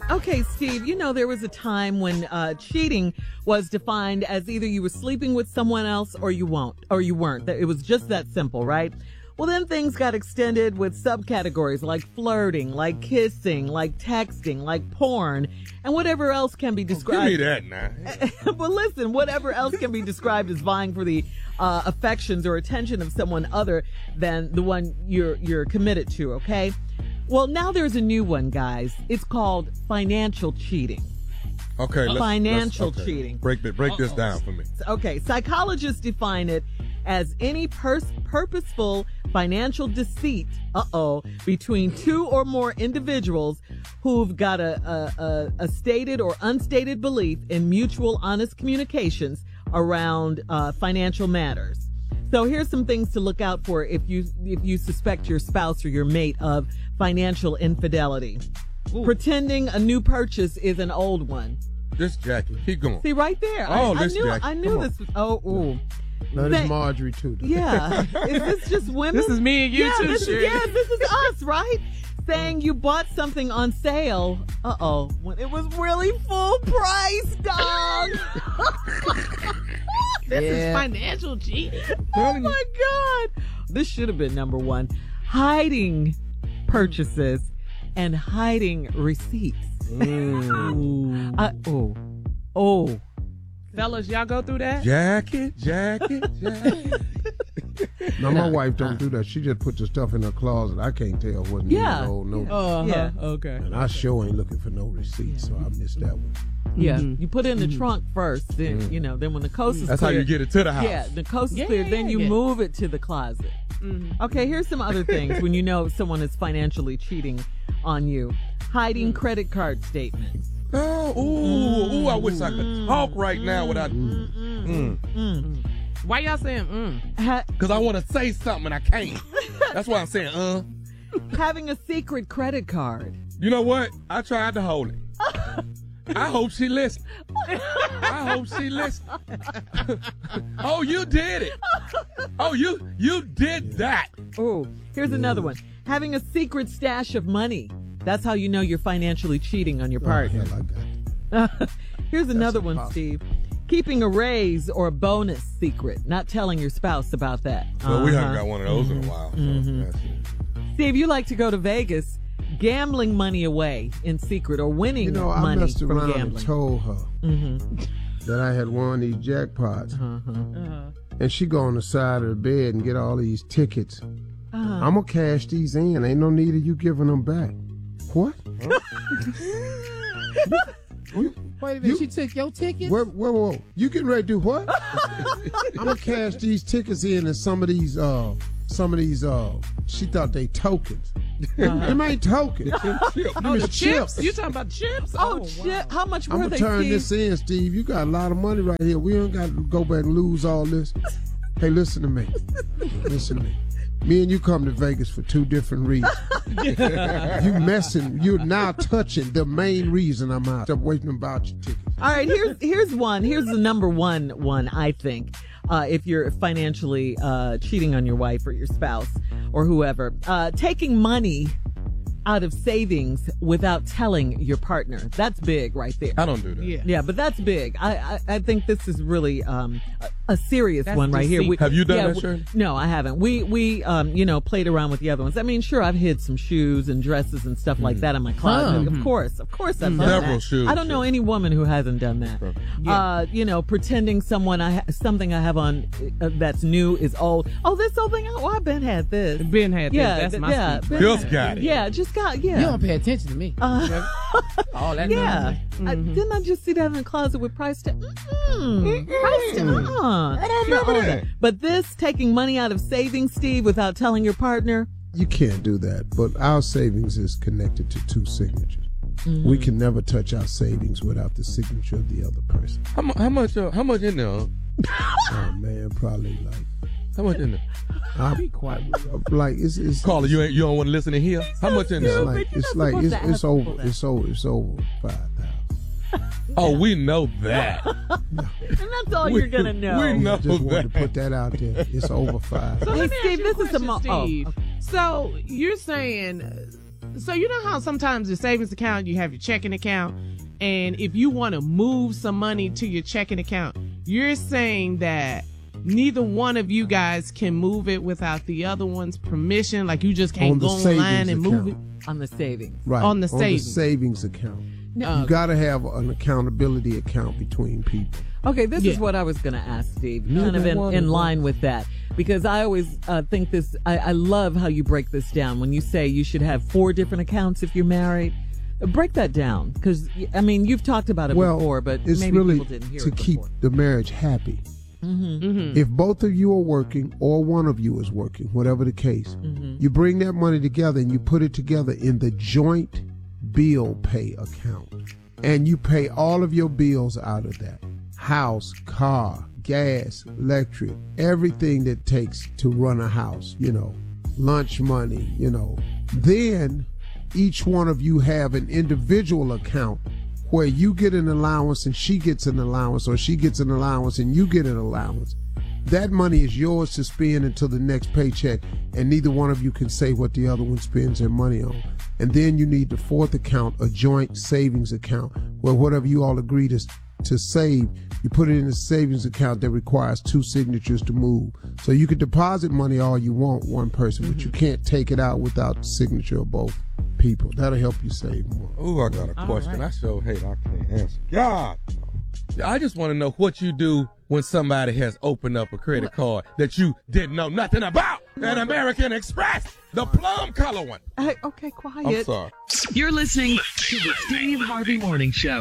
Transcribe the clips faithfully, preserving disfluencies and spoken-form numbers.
Okay, Steve, you know there was a time when uh, cheating was defined as either you were sleeping with someone else or you won't, or you weren't. It was just that simple, right? Well, then things got extended with subcategories like flirting, like kissing, like texting, like porn, and whatever else can be described. Oh, give me that now. But listen, whatever else can be described as vying for the uh, affections or attention of someone other than the one you're you're committed to, okay? Well, now there's a new one, guys. It's called financial cheating. Okay, let's, financial let's, okay. cheating. Break, break this down for me. Okay, psychologists define it as any pers- purposeful financial deceit, uh-oh, between two or more individuals who've got a, a, a, a stated or unstated belief in mutual honest communications around uh, financial matters. So here's some things to look out for if you if you suspect your spouse or your mate of financial infidelity. Ooh. Pretending a new purchase is an old one. This Jackie, keep going. See right there. Oh, I, this I knew, Jackie. I knew this was, oh, ooh. No, this is Marjorie too. Yeah. Is this just women? This is me and you yeah, too, this, Shirley. Yeah, this is us, right? Saying you bought something on sale, uh-oh, when it was really full price, dog. This yeah. is financial cheating. Oh, my God. This should have been number one. Hiding purchases and hiding receipts. Mm. uh, oh. Oh. Fellas, y'all go through that? Jackie, Jackie, Jackie. No, my wife don't do that. She just put the stuff in her closet. I can't tell what yeah. no, no. Uh-huh. Yeah. Okay. And I sure ain't looking for no receipts, so I missed that one. Yeah, mm-hmm. you put it in the mm-hmm. trunk first, then mm-hmm. you know. Then when the coast is that's clear, how you get it to the house. Yeah, the coast is yeah, clear. Then you yeah. move it to the closet. Mm-hmm. Okay, here's some other things when you know someone is financially cheating on you: hiding mm-hmm. credit card statements. Oh, ooh, ooh! I wish I could talk right now without. Mm, mm, mm. Why y'all saying mm? Because I want to say something and I can't. That's why I'm saying uh. Having a secret credit card. You know what? I tried to hold it. I hope she listened. I hope she listened. Oh, you did it. Oh, you you did that. Oh, here's another one. Having a secret stash of money. That's how you know you're financially cheating on your partner. Oh, hell, I got it. Here's another one, impossible. Steve. Keeping a raise or a bonus secret. Not telling your spouse about that. Well, uh-huh. we haven't got one of those mm-hmm. in a while. So mm-hmm. that's it. Steve, you like to go to Vegas, gambling money away in secret or winning You know, I money messed from around gambling. and told her Mm-hmm. that I had won these jackpots. Uh-huh. Uh-huh. And she go on the side of the bed and get all these tickets. Uh-huh. I'm going to cash these in. Ain't no need of you giving them back. What? Wait a minute, You- she took your tickets? Whoa, whoa, whoa. You getting ready to do what? I'm going to cash these tickets in and some of these, uh, some of these, uh, she thought they tokens. Uh-huh. Them ain't tokens. Oh, Them the is chips? You talking about chips? Oh, wow. shit. How much I'm were going to they, turn Steve? this in, Steve. You got a lot of money right here. We don't got to go back and lose all this. Hey, listen to me. Listen to me. Me and you come to Vegas for two different reasons. You messing, you're now touching the main reason I'm out. I'm waiting about your tickets. All right, here's here's one. Here's the number one one, I think, uh, if you're financially uh, cheating on your wife or your spouse or whoever. Uh, taking money out of savings without telling your partner. That's big right there. I don't do that. Yeah. Yeah, but that's big. I I, I think this is really um, a, a serious That's one right here. deceit. Have you done yeah, that, we- Shirley? No, I haven't. We we um you know played around with the other ones. I mean, sure, I've hid some shoes and dresses and stuff like that in my closet. Huh. Of course, of course, I've done Several that. shoes, I don't know sure. any woman who hasn't done that. Yeah. Uh, you know, pretending someone I ha- something I have on uh, that's new is old. Oh, this old thing. Oh, I've been had this. Ben had Yeah, this. That's th- my yeah, speech. Ben Just had- got it. Yeah, just got yeah. You don't pay attention to me. Uh, All that yeah. nonsense. I, didn't I just see that in the closet with price tag? Mm-mm. Price tag. Uh-uh. I don't remember Yeah, that. But this taking money out of savings, Steve, without telling your partner. You can't do that, but our savings is connected to two signatures. We can never touch our savings without the signature of the other person. How, mu- how much? Uh, how much in there? huh? Oh man, probably like, How much in there? I, Be quiet. like it's it's Caller, you ain't you don't want to listen to hear? How much in it's there? like You're it's not like supposed it's to ask it's over people that. it's over it's over five thousand. Oh, we know that. And that's all We- you're going to know. we know Just wanted to that. put that out there. It's over five. So Hey, let me Steve, ask you a this is the question, mo- oh, Steve. okay. So you're saying uh, So you know how sometimes your savings account, you have your checking account, and if you want to move some money to your checking account, you're saying that neither one of you guys can move it without the other one's permission? Like you just can't On the go online and savings move it? account. On the savings. Right. On the On savings. the savings account. No. You got to have an accountability account between people. Okay, this Yeah. is what I was going to ask, Steve, No, kind of they in, want in it. line with that. Because I always uh, think this, I, I love how you break this down. When you say you should have four different accounts if you're married, break that down. Because, I mean, you've talked about it Well, before, but it's maybe really people didn't hear to it keep before. the marriage happy. Mm-hmm. If both of you are working or one of you is working, whatever the case, Mm-hmm. you bring that money together and you put it together in the joint bill pay account. And you pay all of your bills out of that. House, car, gas, electric, everything that takes to run a house, you know, lunch money, you know. Then each one of you have an individual account where you get an allowance and she gets an allowance, or she gets an allowance and you get an allowance. That money is yours to spend until the next paycheck, and neither one of you can say what the other one spends their money on. And then you need the fourth account, a joint savings account, where whatever you all agree to, to save, you put it in a savings account that requires two signatures to move. So you can deposit money all you want, one person, but you can't take it out without the signature of both people. That'll help you save more. Ooh, I got a question. I sure hate I can't answer. God. I just want to know what you do when somebody has opened up a credit card that you didn't know nothing about. An American Express, the plum color one. Hey, okay, quiet. I'm sorry. You're listening to the Steve Harvey Morning Show.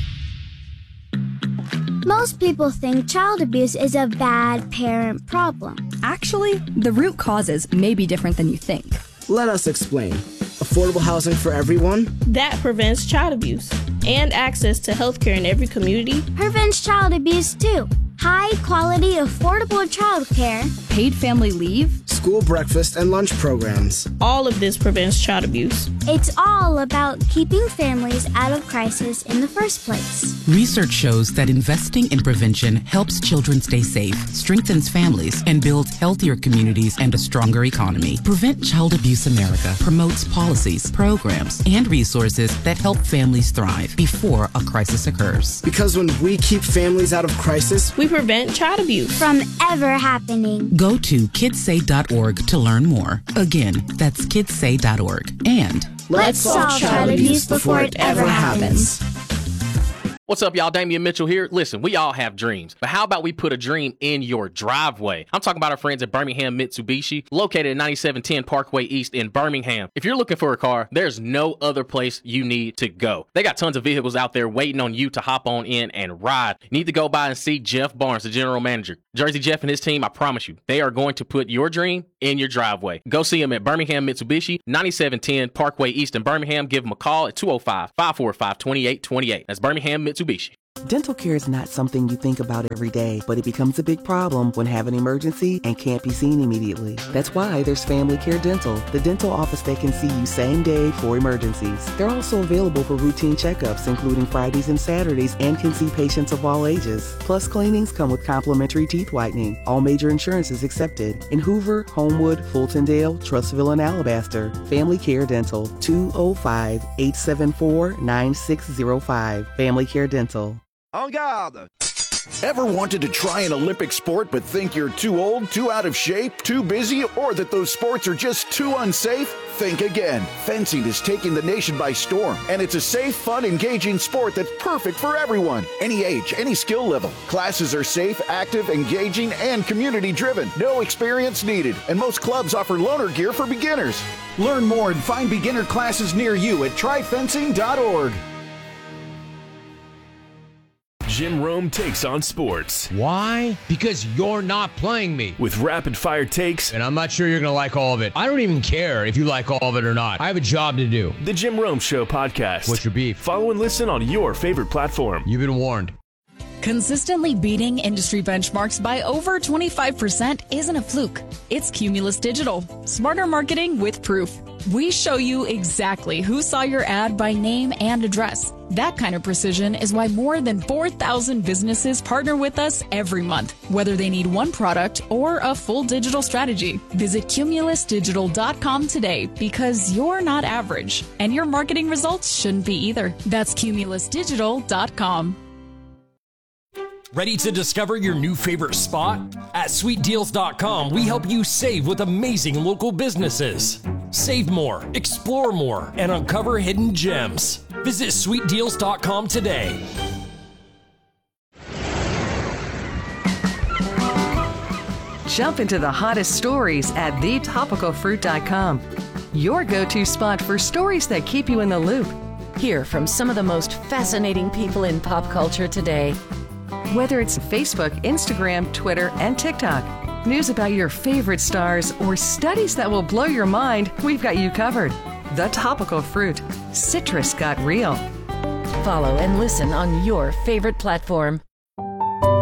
Most people think child abuse is a bad parent problem. Actually, the root causes may be different than you think. Let us explain. Affordable housing for everyone? That prevents child abuse and access to healthcare in every community. Prevents child abuse too. High quality, affordable child care. Paid family leave. School breakfast and lunch programs. All of this prevents child abuse. It's all about keeping families out of crisis in the first place. Research shows that investing in prevention helps children stay safe, strengthens families, and builds healthier communities and a stronger economy. Prevent Child Abuse America promotes policies, programs, and resources that help families thrive before a crisis occurs. Because when we keep families out of crisis, we prevent child abuse from ever happening. Go to kids say dot org to learn more. Again, that's kids say dot org. And let's solve child abuse before it ever happens. What's up, y'all? Damian Mitchell here. Listen, we all have dreams, but how about we put a dream in your driveway? I'm talking about our friends at Birmingham Mitsubishi, located at ninety-seven ten Parkway East in Birmingham. If you're looking for a car, there's no other place you need to go. They got tons of vehicles out there waiting on you to hop on in and ride. You need to go by and see Jeff Barnes, the general manager. Jersey Jeff and his team, I promise you, they are going to put your dream in your driveway. Go see them at Birmingham Mitsubishi, ninety-seven ten Parkway East in Birmingham. Give them a call at two oh five, five four five, two eight two eight. That's Birmingham Mitsubishi. Dental care is not something you think about every day, but it becomes a big problem when have an emergency and can't be seen immediately. That's why there's Family Care Dental, the dental office that can see you same day for emergencies. They're also available for routine checkups, including Fridays and Saturdays, and can see patients of all ages. Plus, cleanings come with complimentary teeth whitening. All major insurances accepted. In Hoover, Homewood, Fultondale, Trustville, and Alabaster. Family Care Dental, two oh five, eight seven four, nine six oh five. Family Care Dental. En garde! Ever wanted to try an Olympic sport but think you're too old, too out of shape, too busy, or that those sports are just too unsafe? Think again. Fencing is taking the nation by storm, and it's a safe, fun, engaging sport that's perfect for everyone. Any age, any skill level. Classes are safe, active, engaging, and community-driven. No experience needed, and most clubs offer loaner gear for beginners. Learn more and find beginner classes near you at try fencing dot org. Jim Rome takes on sports. Why? Because you're not playing me. With rapid-fire takes. And I'm not sure you're going to like all of it. I don't even care if you like all of it or not. I have a job to do. The Jim Rome Show podcast. What's your beef? Follow and listen on your favorite platform. You've been warned. Consistently beating industry benchmarks by over twenty-five percent isn't a fluke. It's Cumulus Digital. Smarter marketing with proof. We show you exactly who saw your ad by name and address. That kind of precision is why more than four thousand businesses partner with us every month, whether they need one product or a full digital strategy. Visit cumulus digital dot com today because you're not average, and your marketing results shouldn't be either. That's cumulus digital dot com. Ready to discover your new favorite spot? At sweet deals dot com, we help you save with amazing local businesses. Save more, explore more, and uncover hidden gems. Visit sweet deals dot com today. Jump into the hottest stories at the topical fruit dot com. Your go-to spot for stories that keep you in the loop. Hear from some of the most fascinating people in pop culture today. Whether it's Facebook, Instagram, Twitter, and TikTok, news about your favorite stars, or studies that will blow your mind, we've got you covered. The Topical Fruit. Citrus got real. Follow and listen on your favorite platform.